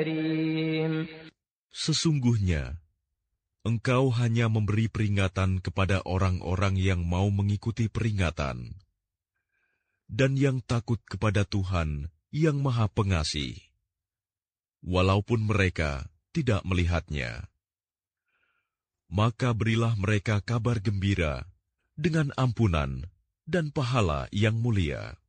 Sesungguhnya, engkau hanya memberi peringatan kepada orang-orang yang mau mengikuti peringatan, dan yang takut kepada Tuhan yang Maha Pengasih, walaupun mereka tidak melihatnya. Maka berilah mereka kabar gembira dengan ampunan dan pahala yang mulia.